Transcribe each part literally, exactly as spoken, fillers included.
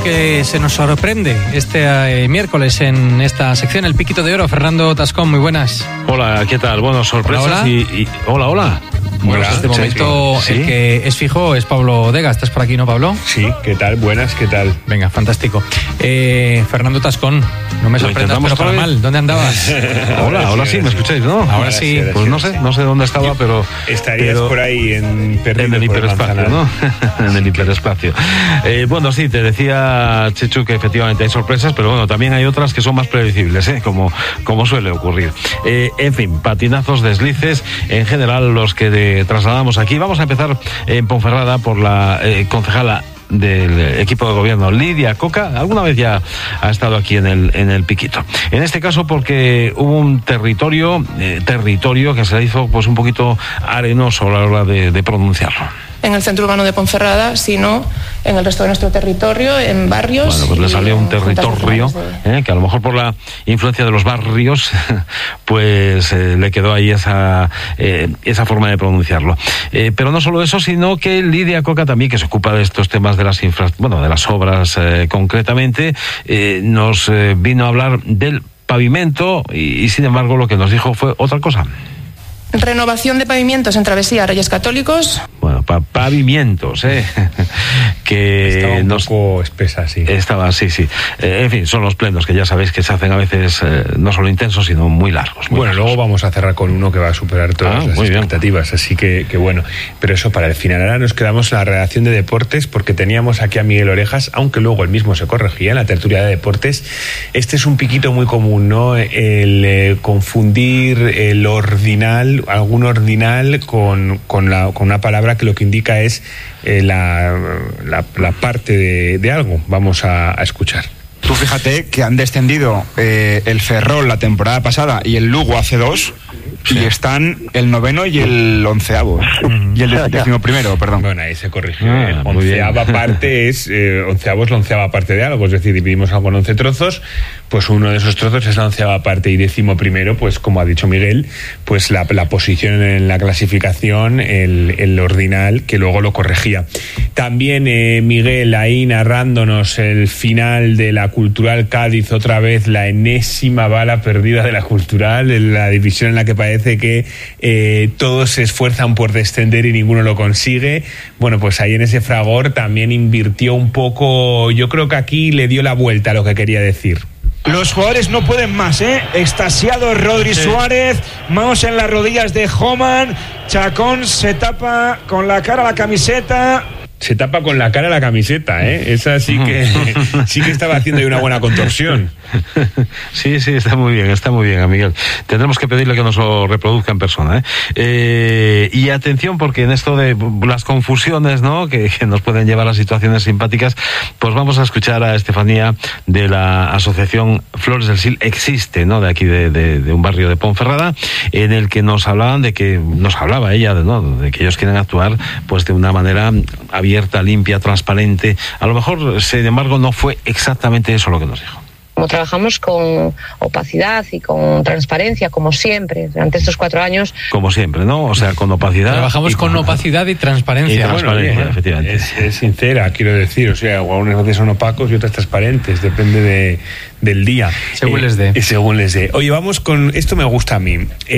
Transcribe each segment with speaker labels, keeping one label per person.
Speaker 1: que se nos sorprende este eh, miércoles en esta sección, El Piquito de Oro. Fernando Tascón, muy buenas.
Speaker 2: Hola, ¿qué tal? Bueno, sorpresas
Speaker 1: hola, hola.
Speaker 2: Y, y... Hola, hola.
Speaker 1: Bueno, en este momento ¿sí? El que es fijo es Pablo Dega. ¿Estás por aquí, no, Pablo?
Speaker 3: Sí, ¿qué tal? Buenas, ¿qué tal?
Speaker 1: Venga, fantástico. Eh, Fernando Tascón, no me sorprendas, pero para mal. ¿Dónde andabas?
Speaker 2: Hola, ahora sí, ¿me escucháis, no?
Speaker 1: Ahora sí.
Speaker 2: Pues no sé, no sé dónde estaba, pero...
Speaker 3: Estarías
Speaker 2: pero,
Speaker 3: por ahí en,
Speaker 2: en el hiperespacio, ¿no? En el hiperespacio. Eh, bueno, sí, te decía, Chechu, que efectivamente hay sorpresas, pero bueno, también hay otras que son más previsibles, ¿eh? Como, como suele ocurrir. Eh, en fin, patinazos, deslices, en general los que de, trasladamos aquí. Vamos a empezar en Ponferrada por la eh, concejala del equipo de gobierno, Lidia Coca. Alguna vez ya ha estado aquí en el en el Piquito. En este caso porque hubo un territorio eh, territorio que se le hizo pues un poquito arenoso a la hora de, de pronunciarlo.
Speaker 4: En el centro urbano de Ponferrada, sino en el resto de nuestro territorio, en barrios.
Speaker 2: Bueno, pues le salió un territorio, de... eh, que a lo mejor por la influencia de los barrios, pues eh, le quedó ahí esa eh, esa forma de pronunciarlo. Eh, pero no solo eso, sino que Lidia Coca también, que se ocupa de estos temas de las infra... bueno, de las obras eh, concretamente, eh, nos eh, vino a hablar del pavimento y, y sin embargo lo que nos dijo fue otra cosa.
Speaker 4: Renovación de pavimentos en Travesía Reyes Católicos.
Speaker 2: Bueno, pa pavimentos, ¿eh? que
Speaker 3: estaba un
Speaker 2: nos...
Speaker 3: poco espesa, sí.
Speaker 2: Estaba, sí, sí. Eh, en fin, son los plenos que ya sabéis que se hacen a veces eh, no solo intensos, sino muy largos. Muy
Speaker 3: bueno,
Speaker 2: largos.
Speaker 3: luego vamos a cerrar con uno que va a superar todas
Speaker 2: ah,
Speaker 3: las expectativas, bien. Así que, que bueno. Pero eso para el final. Ahora nos quedamos en la redacción de deportes porque teníamos aquí a Miguel Orejas, aunque luego él mismo se corregía en la tertulia de deportes. Este es un piquito muy común, ¿no? El eh, confundir el ordinal, algún ordinal con, con, la, con una palabra que lo que indica es eh, la, la, la parte de, de algo. Vamos a, a escuchar.
Speaker 5: Tú fíjate que han descendido eh, el Ferrol la temporada pasada y el Lugo hace dos, sí. Y están el noveno y el onceavo. Mm. Y el décimo primero, perdón.
Speaker 3: Bueno, ahí se corrigió. Ah, onceava parte es, eh, onceavo es la onceava parte de algo, es decir, dividimos algo en once trozos, pues uno de esos trozos es la onceava parte y décimo primero, pues como ha dicho Miguel, pues la, la posición en la clasificación, el, el ordinal, que luego lo corregía. También eh, Miguel ahí narrándonos el final de la Cultural Cádiz, otra vez la enésima bala perdida de la Cultural, en la división en la que parece que eh, todos se esfuerzan por descender y ninguno lo consigue. Bueno, pues ahí en ese fragor también invirtió un poco, yo creo que aquí le dio la vuelta a lo que quería decir.
Speaker 6: Los jugadores no pueden más, ¿eh? Extasiado Rodri sí. Suárez, manos en las rodillas de Homan, Chacón se tapa con la cara la camiseta...
Speaker 3: Se tapa con la cara la camiseta, ¿eh? Esa sí que sí que estaba haciendo ahí una buena contorsión.
Speaker 2: Sí, sí, está muy bien, está muy bien, Miguel. Tendremos que pedirle que nos lo reproduzca en persona, ¿eh? Eh, y atención, porque en esto de las confusiones, ¿no?, que, que nos pueden llevar a situaciones simpáticas, pues vamos a escuchar a Estefanía de la asociación Flores del Sil Existe, ¿no?, de aquí de, de, de un barrio de Ponferrada, en el que nos hablaban de que, nos hablaba ella, de, ¿no?, de que ellos quieren actuar pues de una manera abierta, limpia, transparente. A lo mejor, sin embargo, no fue exactamente eso lo que nos dijo.
Speaker 7: Como trabajamos con opacidad y con transparencia, como siempre, durante estos cuatro años.
Speaker 2: Como siempre, ¿no? O sea, con opacidad.
Speaker 1: Trabajamos con, con opacidad y transparencia.
Speaker 3: Y transparencia, bueno, efectivamente. Es, es sincera, quiero decir. O sea, algunas veces son opacos y otras transparentes. Depende de, del día.
Speaker 1: Según
Speaker 3: eh,
Speaker 1: les dé.
Speaker 3: Según les dé. Oye, vamos con... Esto me gusta a mí.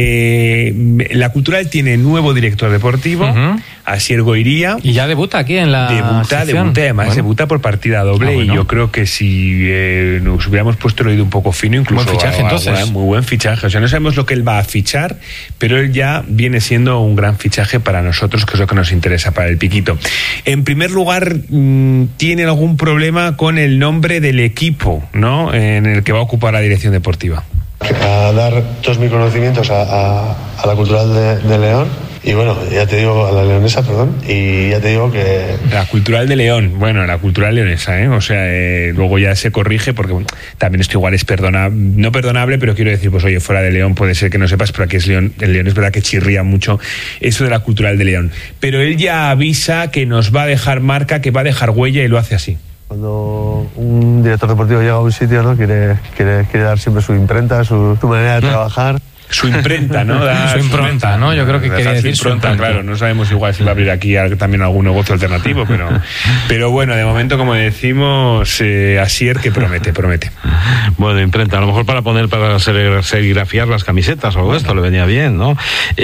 Speaker 3: Eh, la Cultural tiene nuevo director deportivo, uh-huh. Asier Goiría.
Speaker 1: Y ya debuta aquí en la
Speaker 3: Debuta,
Speaker 1: sección.
Speaker 3: debuta, además bueno. debuta por partida doble. Ah, bueno. Y yo creo que si eh, nos hubiéramos puesto el oído un poco fino, incluso
Speaker 1: buen fichaje,
Speaker 3: a, a,
Speaker 1: entonces.
Speaker 3: A, muy buen fichaje. O sea, no sabemos lo que él va a fichar, pero él ya viene siendo un gran fichaje para nosotros, que es lo que nos interesa para el Piquito. En primer lugar, mmm, tiene algún problema con el nombre del equipo, ¿no?, en el que va a ocupar la dirección deportiva.
Speaker 8: A dar todos mis conocimientos a, a, a la Cultural de, de León. Y bueno, ya te digo, a la leonesa, perdón, y ya te digo que...
Speaker 3: La Cultural de León, bueno, la Cultural leonesa, ¿eh? O sea, eh, luego ya se corrige porque bueno, también esto igual es perdonable, no perdonable, pero quiero decir, pues oye, fuera de León puede ser que no sepas, pero aquí es León, el León es verdad que chirría mucho eso de la Cultural de León. Pero él ya avisa que nos va a dejar marca, que va a dejar huella y lo hace así.
Speaker 8: Cuando un director deportivo llega a un sitio, ¿no?, quiere, quiere, quiere dar siempre su imprenta, su, su manera de trabajar.
Speaker 3: su imprenta, ¿no? Da
Speaker 1: su impronta, ¿no? Yo creo que quería decir
Speaker 3: su impronta, claro. No sabemos igual si va a abrir aquí también algún negocio alternativo, pero, pero bueno, de momento, como decimos, eh, Asier, que promete, promete.
Speaker 2: Bueno, imprenta, a lo mejor para poner, para serigrafiar las camisetas o algo, bueno, esto le venía bien, ¿no?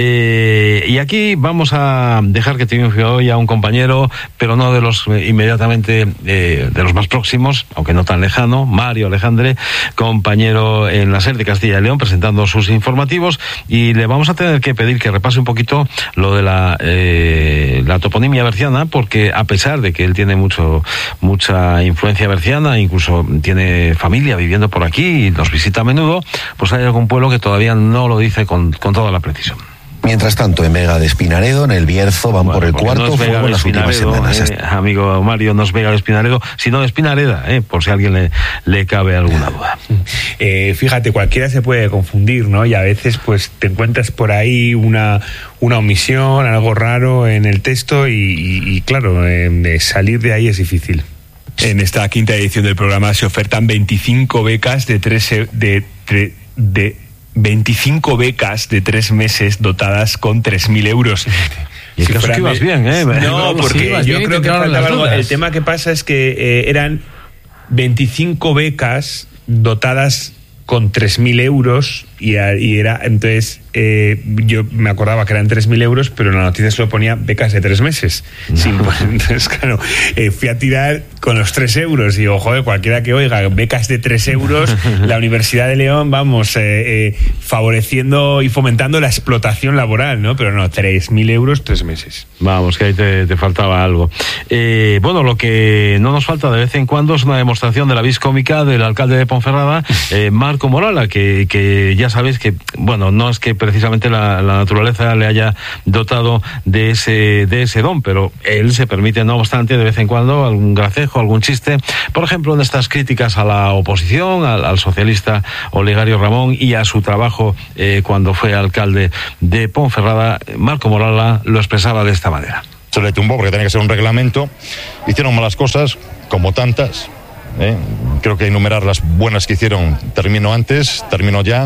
Speaker 2: Eh, y aquí vamos a dejar que triunfe hoy a un compañero, pero no de los eh, inmediatamente, eh, de los más próximos, aunque no tan lejano, Mario Alejandre, compañero en la SER de Castilla y León, presentando sus informativos, y le vamos a tener que pedir que repase un poquito lo de la, eh, la toponimia berciana, porque a pesar de que él tiene mucho, mucha influencia berciana, incluso tiene familia viviendo por aquí y nos visita a menudo, pues hay algún pueblo que todavía no lo dice con, con toda la precisión.
Speaker 9: Mientras tanto, en Vega de Espinaredo, en el Bierzo, van bueno, por el cuarto no fuego en las últimas semanas.
Speaker 2: Eh, amigo Mario, no es Vega de Espinaredo, sino de Espinareda, eh, por si a alguien le, le cabe alguna duda.
Speaker 3: Eh, fíjate, cualquiera se puede confundir, ¿no? Y a veces pues te encuentras por ahí una, una omisión, algo raro en el texto y, y, y claro, eh, salir de ahí es difícil.
Speaker 6: En esta quinta edición del programa se ofertan veinticinco becas de tres... de, de, de veinticinco becas de tres meses dotadas con tres mil euros.
Speaker 2: Y es que, que ibas bien, ¿eh?
Speaker 3: No, porque sí, yo creo que faltaba algo. El tema que pasa es que eh, eran veinticinco becas dotadas con tres mil euros y, y era, entonces, eh, yo me acordaba que eran tres mil euros, pero en la noticia solo ponía becas de tres meses. No. Sin, entonces, claro, eh, fui a tirar con los tres euros y digo, joder, cualquiera que oiga, becas de tres euros, la Universidad de León, vamos, eh, eh, favoreciendo y fomentando la explotación laboral, ¿no? Pero no, tres mil euros, tres meses.
Speaker 2: Vamos, que ahí te, te faltaba algo. Eh, bueno, lo que no nos falta de vez en cuando es una demostración de la vis cómica del alcalde de Ponferrada, eh, Marco Morala, que, que ya sabéis que, bueno, no es que precisamente la, la naturaleza le haya dotado de ese, de ese don, pero él se permite, no obstante, de vez en cuando algún gracejo, algún chiste, por ejemplo, en estas críticas a la oposición, al, al socialista Olegario Ramón y a su trabajo eh, cuando fue alcalde de Ponferrada. Marco Morala lo expresaba de esta manera.
Speaker 10: Se le tumbó porque tenía que ser un reglamento, hicieron malas cosas, como tantas. ¿eh? Creo que enumerar las buenas que hicieron, termino antes, termino ya,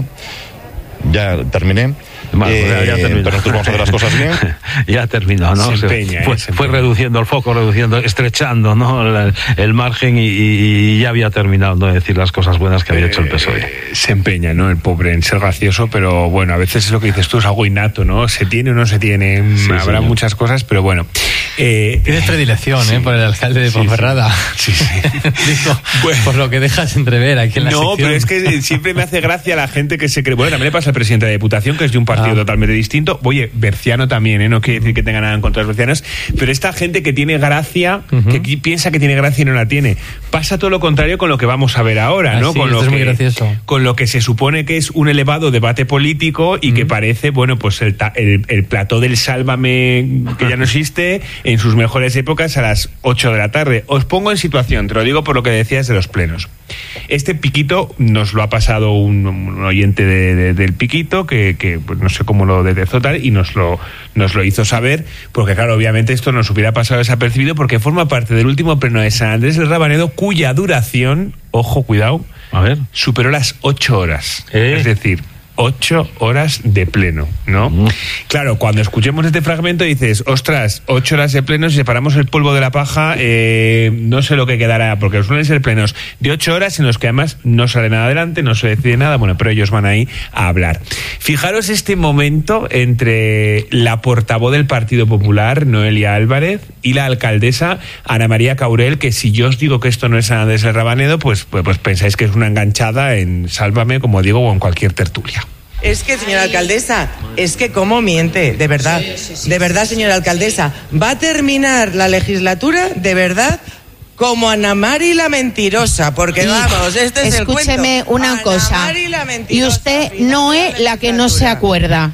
Speaker 10: ya terminé.
Speaker 2: Bueno,
Speaker 10: eh,
Speaker 2: ya terminó.
Speaker 10: Pero nosotros vamos a hacer las cosas bien.
Speaker 2: Ya terminó, ¿no?
Speaker 3: Se empeña,
Speaker 2: fue,
Speaker 3: eh, se
Speaker 2: fue
Speaker 3: empeña.
Speaker 2: reduciendo el foco, reduciendo, estrechando, ¿no? El, el margen y, y ya había terminado, ¿no? De decir las cosas buenas que había eh, hecho el P S O E.
Speaker 3: Se empeña, ¿no? El pobre en ser gracioso, pero bueno, a veces es lo que dices tú, es algo innato, ¿no? Se tiene o no se tiene. Sí, habrá señor. muchas cosas, pero bueno.
Speaker 1: Eh, Tienes predilección, sí. ¿eh? Por el alcalde de Ponferrada.
Speaker 3: Sí, sí.
Speaker 1: Digo, bueno, por lo que dejas entrever aquí en la
Speaker 3: no,
Speaker 1: sección.
Speaker 3: Pero es que siempre me hace gracia la gente que se cree. Bueno, también le pasa al presidente de la Diputación, que es de un partido ah. totalmente distinto. Oye, berciano también, ¿eh? No quiere decir que tenga nada en contra de los bercianos, pero esta gente que tiene gracia, uh-huh. que piensa que tiene gracia y no la tiene, pasa todo lo contrario con lo que vamos a ver ahora, ¿no?
Speaker 1: Ah, sí,
Speaker 3: con, lo
Speaker 1: esto
Speaker 3: que,
Speaker 1: es muy gracioso.
Speaker 3: con lo que se supone que es un elevado debate político y uh-huh. que parece, bueno, pues el, el, el plató del Sálvame, que ya no existe, en sus mejores épocas a las ocho de la tarde. Os pongo en situación, te lo digo por lo que decías de los plenos. Este piquito nos lo ha pasado un, un oyente de, de, del piquito, que, que pues no sé cómo lo detectó tal, y nos lo, nos lo hizo saber, porque claro, obviamente esto nos hubiera pasado desapercibido, porque forma parte del último pleno de San Andrés del Rabanedo, cuya duración, ojo, cuidado,
Speaker 2: a ver,
Speaker 3: superó las ocho horas.
Speaker 2: ¿Eh?
Speaker 3: Es decir, ocho horas de pleno, ¿no? Mm. Claro, cuando escuchemos este fragmento dices, ostras, ocho horas de pleno, si separamos el polvo de la paja, eh, no sé lo que quedará, porque suelen ser plenos de ocho horas en los que además no sale nada adelante, no se decide nada, bueno, pero ellos van ahí a hablar. Fijaros este momento entre la portavoz del Partido Popular, Noelia Álvarez, y la alcaldesa Ana María Caurel, que si yo os digo que esto no es San Andrés del Rabanedo, pues, pues, pues pensáis que es una enganchada en Sálvame, como digo, o en cualquier tertulia.
Speaker 11: Es que, señora alcaldesa, es que cómo miente, de verdad, sí, sí, sí, de verdad, señora alcaldesa, va a terminar la legislatura, de verdad, como Ana Mari la mentirosa, porque y, vamos, este es el cuento.
Speaker 12: Escúcheme una
Speaker 11: Ana
Speaker 12: cosa,
Speaker 11: Mari la
Speaker 12: y usted no es la que no se acuerda.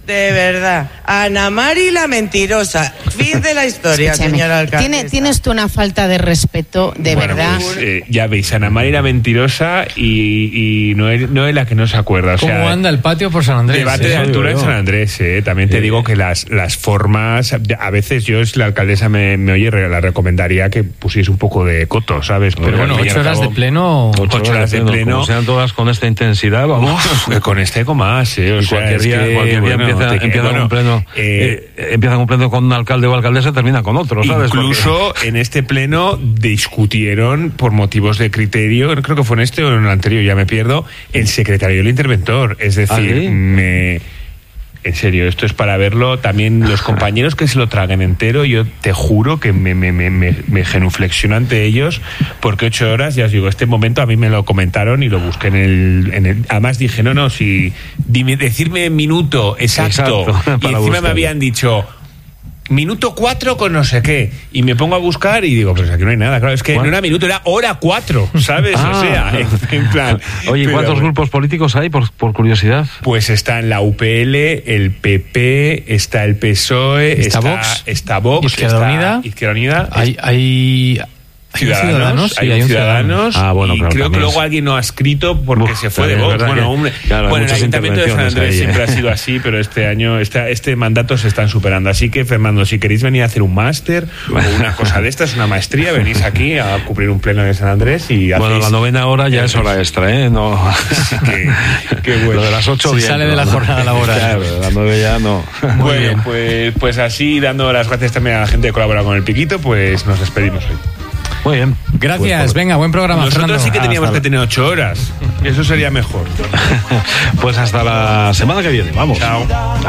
Speaker 11: De verdad. Ana Mari la mentirosa. Fin de la historia,
Speaker 12: Escúchame,
Speaker 11: señora alcaldesa.
Speaker 12: Tiene, tienes tú una falta de respeto, de
Speaker 3: bueno,
Speaker 12: verdad.
Speaker 3: Pues, eh, ya veis, Ana Mari la mentirosa y, y Noel, Noel la que no se acuerda. O
Speaker 1: ¿Cómo
Speaker 3: sea,
Speaker 1: anda el patio por San Andrés?
Speaker 3: Debate de
Speaker 1: eh?
Speaker 3: altura en San Andrés, eh. También te
Speaker 1: Sí.
Speaker 3: digo que las, las formas, a veces yo, si la alcaldesa me, me oye, la recomendaría que pusiese un poco de coto, ¿sabes?
Speaker 1: Pero bueno,
Speaker 3: al fin y
Speaker 1: ocho
Speaker 3: al
Speaker 1: horas
Speaker 3: cabo,
Speaker 1: de pleno.
Speaker 3: Ocho, ocho horas de pleno.
Speaker 2: Como sean todas con esta intensidad, vamos.
Speaker 3: Uf, con este con más, eh. O
Speaker 2: Y
Speaker 3: sea,
Speaker 2: cualquier
Speaker 3: es
Speaker 2: día,
Speaker 3: que,
Speaker 2: cualquier día
Speaker 3: bueno,
Speaker 2: empieza,
Speaker 3: te-
Speaker 2: empieza
Speaker 3: bueno,
Speaker 2: con pleno,
Speaker 3: eh,
Speaker 2: eh, empieza con pleno con un alcalde o alcaldesa y termina con otro, ¿sabes?
Speaker 3: Incluso en este pleno discutieron por motivos de criterio, creo que fue en este o en el anterior, ya me pierdo, el secretario y el interventor. Es decir,
Speaker 2: ¿Ah, sí?
Speaker 3: me... En serio, esto es para verlo. También los compañeros que se lo traguen entero, yo te juro que me, me, me, me, me genuflexiono ante ellos, porque ocho horas, ya os digo, este momento a mí me lo comentaron y lo busqué en el... En el además dije, no, no, si dime, decirme minuto exacto,
Speaker 2: Exacto,
Speaker 3: y
Speaker 2: para
Speaker 3: encima
Speaker 2: buscarlo.
Speaker 3: me habían dicho... Minuto cuatro con no sé qué. Y me pongo a buscar y digo, pues aquí no hay nada. Claro, es que
Speaker 2: ¿Cuál?
Speaker 3: no era minuto, era hora cuatro, ¿sabes?
Speaker 2: Ah.
Speaker 3: O sea, en, en plan.
Speaker 2: Oye, ¿y
Speaker 3: pero
Speaker 2: cuántos
Speaker 3: bueno.
Speaker 2: grupos políticos hay, por, por curiosidad?
Speaker 3: Pues está en la U P L, el P P, está el P S O E,
Speaker 1: ¿Está
Speaker 3: está,
Speaker 1: Vox?
Speaker 3: está Vox,
Speaker 1: Izquierda
Speaker 3: está
Speaker 1: Unida.
Speaker 3: Izquierda Unida,
Speaker 1: Hay, hay, hay un
Speaker 3: Ciudadanos, hay,
Speaker 1: sí,
Speaker 3: un
Speaker 1: un
Speaker 3: Ciudadanos,
Speaker 2: Ah, bueno,
Speaker 3: y
Speaker 2: claro,
Speaker 3: creo que
Speaker 2: también
Speaker 3: luego
Speaker 2: es-
Speaker 3: alguien no ha escrito porque
Speaker 2: Uf,
Speaker 3: se fue de
Speaker 2: también es
Speaker 3: Vox.
Speaker 2: verdad
Speaker 3: Bueno,
Speaker 2: que-
Speaker 3: hombre,
Speaker 2: claro, hay
Speaker 3: bueno, el
Speaker 2: muchas
Speaker 3: Ayuntamiento de San
Speaker 2: intervenciones
Speaker 3: Andrés
Speaker 2: ahí,
Speaker 3: siempre
Speaker 2: ¿eh?
Speaker 3: ha sido así, pero este año, este, este mandato se están superando. Así que, Fernando, si queréis venir a hacer un máster o una cosa de estas, una maestría, venís aquí a cubrir un pleno de San Andrés y
Speaker 2: Bueno,
Speaker 3: hacéis-
Speaker 2: la novena hora ya es hora extra, ¿eh? No.
Speaker 3: Qué, qué bueno.
Speaker 2: Lo de las ocho
Speaker 1: Se
Speaker 2: bien,
Speaker 1: sale
Speaker 2: pero
Speaker 1: de la
Speaker 2: no.
Speaker 1: jornada laboral.
Speaker 2: Claro, de las nueve ya no.
Speaker 3: Bueno, pues, pues así, dando las gracias también a la gente que colabora con el Piquito, pues nos despedimos hoy.
Speaker 2: Muy bien.
Speaker 1: Gracias,
Speaker 2: Pues,
Speaker 1: venga, buen programa,
Speaker 3: Nosotros
Speaker 1: Fernando.
Speaker 3: sí que teníamos
Speaker 2: Hasta
Speaker 3: que tener ocho horas. Eso sería mejor.
Speaker 2: Pues hasta la semana que viene, vamos.
Speaker 3: Chao.